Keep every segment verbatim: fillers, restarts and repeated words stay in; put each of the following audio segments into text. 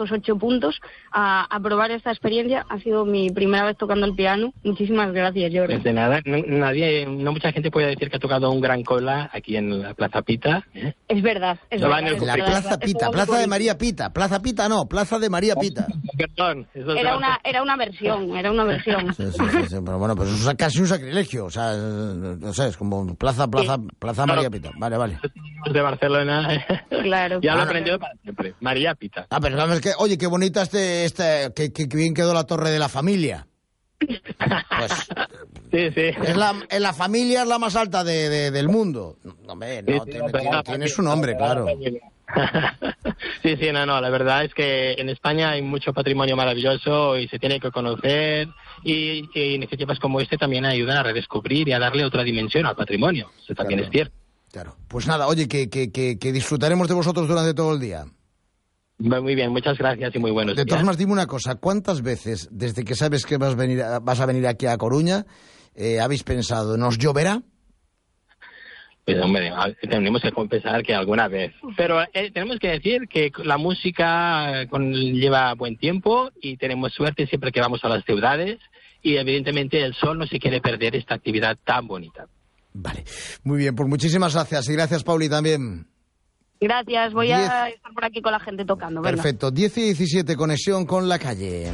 estos ocho puntos, a, a probar esta experiencia. Ha sido mi primera vez tocando el piano. Muchísimas gracias, Jordi. De nada, no, nadie, no mucha gente puede decir que ha tocado un gran cola aquí en la Plaza Pita. ¿eh? Es verdad, es No, verdad. en el- es La verdad. Plaza Pita, Esto- Plaza de María Pita. Plaza Pita no, Plaza de María Pita. Perdón. Eso Era se- una, era una versión, era una versión. Sí, sí, sí, sí, pero bueno, pues eso es casi un sacrilegio. O sea, eh, no sé, es como Plaza, Plaza, Plaza María Pita. Vale, vale. de Barcelona. Claro. Ya lo he Claro. aprendido para siempre. María Pita. Ah, pero sabes que, oye, qué bonita este, este, que, que, que bien quedó la torre de la familia. Pues Sí, sí. es la, en la familia es la más alta de, de- del mundo. No, hombre, no, Sí, sí, tiene, pero tiene- la tiene su familia- nombre, claro. Sí, sí, no, no, la verdad es que en España hay mucho patrimonio maravilloso y se tiene que conocer y, y iniciativas como este también ayudan a redescubrir y a darle otra dimensión al patrimonio. Eso también Claro. es cierto. Claro. Pues nada, oye, que, que, que, que disfrutaremos de vosotros durante todo el día. Muy bien, muchas gracias y muy buenos De días. todas formas, dime una cosa, ¿cuántas veces, desde que sabes que vas a venir, a- vas a, venir aquí a Coruña, eh, habéis pensado, ¿nos lloverá? Pues hombre, a- tenemos que confesar que alguna vez. Pero eh, tenemos que decir que la música eh, con- lleva buen tiempo y tenemos suerte siempre que vamos a las ciudades y evidentemente el sol no se quiere perder esta actividad tan bonita. Vale, muy bien, pues muchísimas gracias y gracias, Pauli, también. Gracias, voy a Diez. estar por aquí con la gente tocando. venga. Perfecto, diez y diecisiete, conexión con la calle.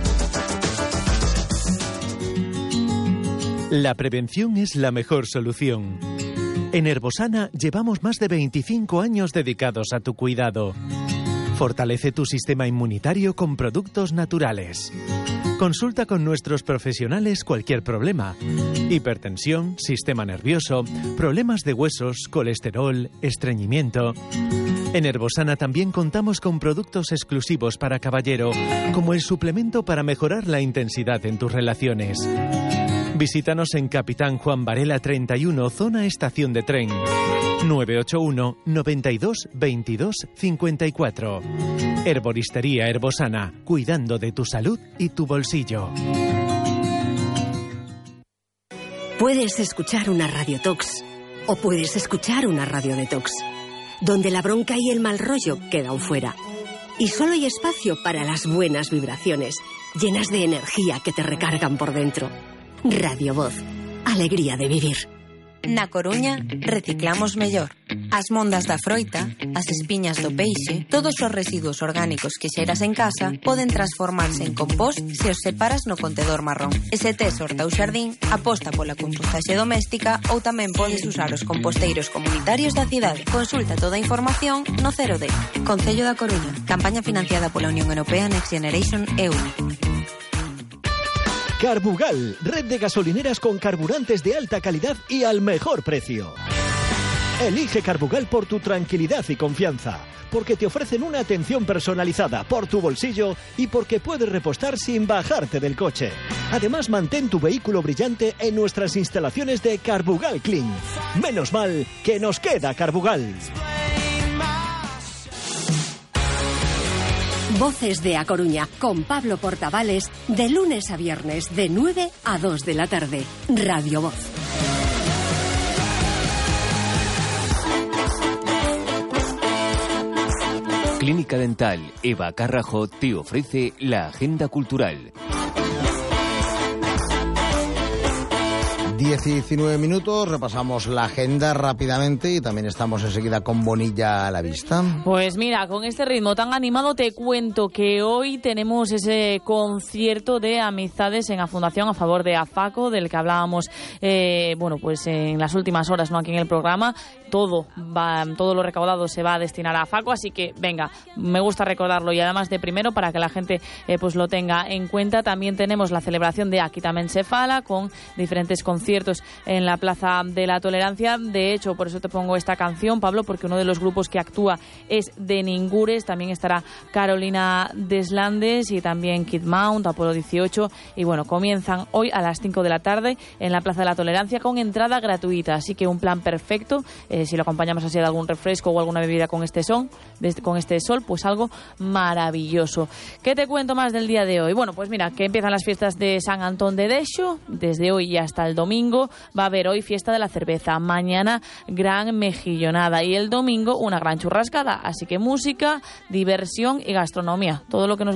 La prevención es la mejor solución. En Herbosana llevamos más de veinticinco años dedicados a tu cuidado. Fortalece tu sistema inmunitario con productos naturales. Consulta con nuestros profesionales cualquier problema. Hipertensión, sistema nervioso, problemas de huesos, colesterol, estreñimiento. En Herbosana también contamos con productos exclusivos para caballero, como el suplemento para mejorar la intensidad en tus relaciones. Visítanos en Capitán Juan Varela treinta y uno, zona estación de tren. nueve ocho uno, noventa y dos, veintidós, cincuenta y cuatro. Herboristería Herbosana, cuidando de tu salud y tu bolsillo. Puedes escuchar una radiotox o puedes escuchar una radio detox, donde la bronca y el mal rollo quedan fuera. Y solo hay espacio para las buenas vibraciones, llenas de energía que te recargan por dentro. Radio Voz, alegría de vivir. Na Coruña, reciclamos mellor. As mondas da froita, as espiñas do peixe, todos os residuos orgánicos que xeras en casa poden transformarse en compost se os separas no contedor marrón. E se tes horta ou xardín, aposta pola compostaxe doméstica ou tamén podes usar os composteiros comunitarios da cidade. Consulta toda a información no cero D. Concello da Coruña. Campaña financiada pola Unión Europea Next Generation E U. Carbugal, red de gasolineras con carburantes de alta calidad y al mejor precio. Elige Carbugal por tu tranquilidad y confianza, porque te ofrecen una atención personalizada por tu bolsillo y porque puedes repostar sin bajarte del coche. Además, mantén tu vehículo brillante en nuestras instalaciones de Carbugal Clean. Menos mal que nos queda Carbugal. Voces de A Coruña, con Pablo Portavales, de lunes a viernes, de nueve a dos de la tarde. Radio Voz. Clínica Dental Eva Carrajo te ofrece la agenda cultural. diez y diecinueve minutos, repasamos la agenda rápidamente y también estamos enseguida con Bonilla a la vista. Pues mira, con este ritmo tan animado te cuento que hoy tenemos ese concierto de amistades en la Fundación a favor de AFACO, del que hablábamos eh, bueno, pues en las últimas horas, no aquí en el programa. Todo va, todo lo recaudado se va a destinar a AFACO, así que venga, me gusta recordarlo y además de primero para que la gente eh, pues lo tenga en cuenta. También tenemos la celebración de Aquí tamén se fala, con diferentes conciertos en la Plaza de la Tolerancia. De hecho, por eso te pongo esta canción, Pablo, porque uno de los grupos que actúa es de Ningures. También estará Carolina Deslandes y también Kid Mount, Apolo dieciocho. Y bueno, comienzan hoy a las cinco de la tarde en la Plaza de la Tolerancia con entrada gratuita. Así que un plan perfecto. Eh, si lo acompañamos así de algún refresco o alguna bebida con este son, de, con este sol, pues algo maravilloso. ¿Qué te cuento más del día de hoy? Bueno, pues mira, que empiezan las fiestas de San Antón de Dexo, desde hoy y hasta el domingo. Va a haber hoy fiesta de la cerveza, mañana gran mejillonada y el domingo una gran churrascada. Así que música, diversión y gastronomía, todo lo que nos